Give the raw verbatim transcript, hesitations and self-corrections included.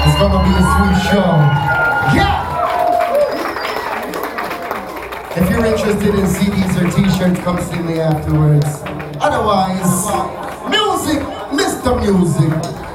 It's gonna be a sweet show. Yeah! If you're interested in C Ds or t-shirts, come see me afterwards. Otherwise, music, Mister Music.